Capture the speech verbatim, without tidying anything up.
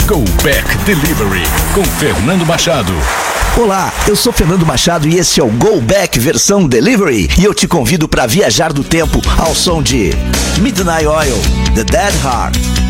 Go Back Delivery, com Fernando Machado. Olá, eu sou Fernando Machado e esse é o Go Back versão Delivery. E eu te convido para viajar do tempo ao som de Midnight Oil, The Dead Heart.